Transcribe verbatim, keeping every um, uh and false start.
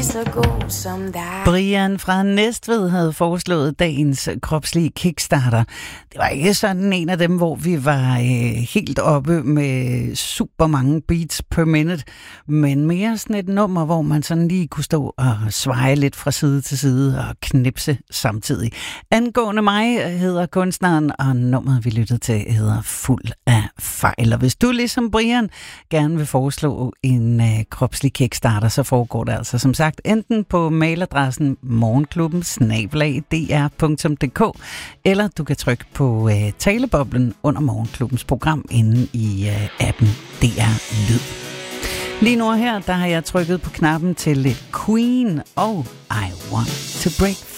så god som dig. Brian fra Næstved havde foreslået dagens kropslige kickstarter. Det var ikke sådan en af dem, hvor vi var øh, helt oppe med super mange beats per minute, men mere sådan et nummer, hvor man sådan lige kunne stå og sveje lidt fra side til side og knipse samtidig. Angående mig hedder kunstneren, og nummeret vi lyttede til hedder Fuld af fejl. Og hvis du ligesom Brian gerne vil foreslå en øh, kropslig kickstarter, så foregår det altså som sagt enten på mailadressen morgenklubben snabel-a d r punktum d k, eller du kan trykke på øh, taleboblen under Morgenklubbens program inde i øh, appen D R Lyd. Lige nu her, der har jeg trykket på knappen til lidt Queen og I Want to Break